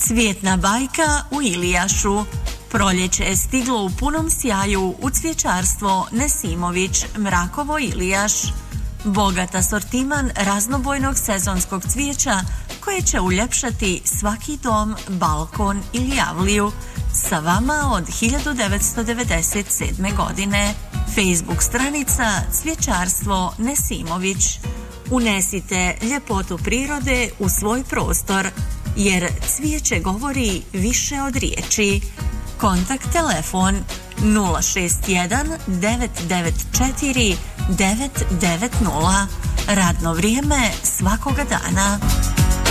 Cvjetna bajka u Ilijašu. Proljeće je stiglo u punom sjaju u cvjećarstvo Nesimović, Mrakovo, Ilijaš. Bogat asortiman raznobojnog sezonskog cvijeća koje će uljepšati svaki dom, balkon ili javliju. Sa vama od 1997. godine. Facebook stranica Cvjećarstvo Nesimović. Unesite ljepotu prirode u svoj prostor, jer cvijeće govori više od riječi. Kontakt telefon 061 994 990. Radno vrijeme svakoga dana.